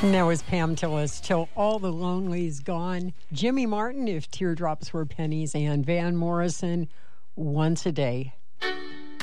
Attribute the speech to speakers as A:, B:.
A: And that was Pam Tillis, Till All the Lonely's Gone. Jimmy Martin, If Teardrops Were Pennies, and Van Morrison, Once a Day.